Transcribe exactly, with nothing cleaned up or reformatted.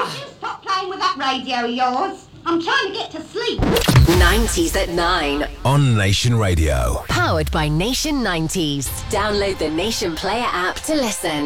you stop playing with that radio of yours? I'm trying to get to sleep. nineties at nine. On Nation Radio. Powered by Nation nineties. Download the Nation Player app to listen.